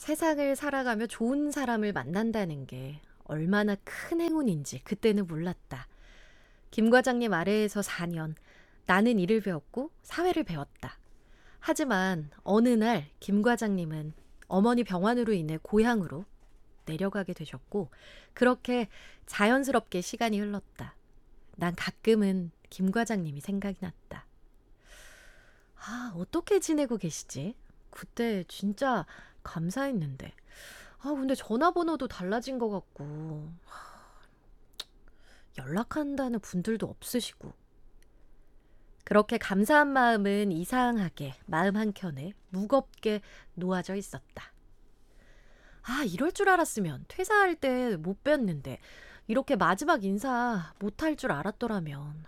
세상을 살아가며 좋은 사람을 만난다는 게 얼마나 큰 행운인지 그때는 몰랐다. 김 과장님 아래에서 4년, 나는 일을 배웠고 사회를 배웠다. 하지만 어느 날 김 과장님은 어머니 병환으로 인해 고향으로 내려가게 되셨고, 그렇게 자연스럽게 시간이 흘렀다. 난 가끔은 김 과장님이 생각이 났다. 어떻게 지내고 계시지? 그때 진짜 감사했는데. 근데 전화번호도 달라진 것 같고, 연락한다는 분들도 없으시고. 그렇게 감사한 마음은 이상하게 마음 한켠에 무겁게 놓아져 있었다. 이럴 줄 알았으면 퇴사할 때 못 뵀는데 이렇게 마지막 인사 못할 줄 알았더라면.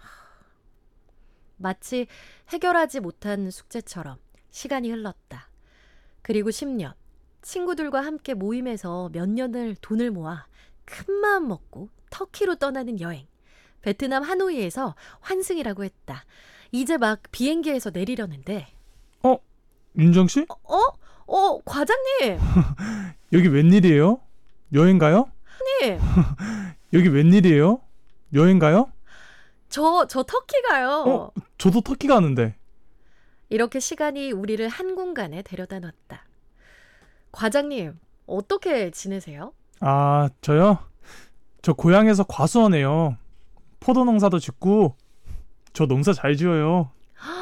마치 해결하지 못한 숙제처럼 시간이 흘렀다. 그리고 10년, 친구들과 함께 모임에서 몇 년을 돈을 모아 큰 마음 먹고 터키로 떠나는 여행. 베트남 하노이에서 환승이라고 했다. 이제 막 비행기에서 내리려는데. 윤정 씨? 과장님! 여기 웬일이에요? 여행 가요? 님! 여기 웬일이에요? 여행 가요? 저 터키 가요. 저도 터키 가는데. 이렇게 시간이 우리를 한 공간에 데려다 놨다. 과장님, 어떻게 지내세요? 저요? 저 고향에서 과수원해요. 포도 농사도 짓고 저 농사 잘 지어요.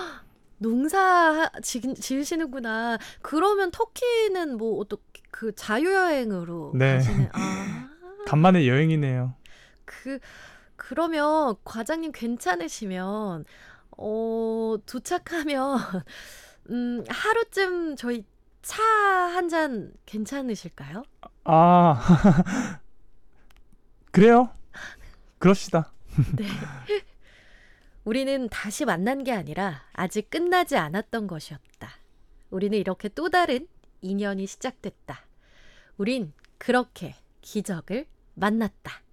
농사 지으시는구나. 그러면 터키는 뭐 어떻게 그 자유여행으로 네. 가시는? 간만에 여행이네요. 그러면 과장님 괜찮으시면 도착하면 하루쯤 저희 차 한 잔 괜찮으실까요? 그래요. 그럽시다. 네. 우리는 다시 만난 게 아니라 아직 끝나지 않았던 것이었다. 우리는 이렇게 또 다른 인연이 시작됐다. 우린 그렇게 기적을 만났다.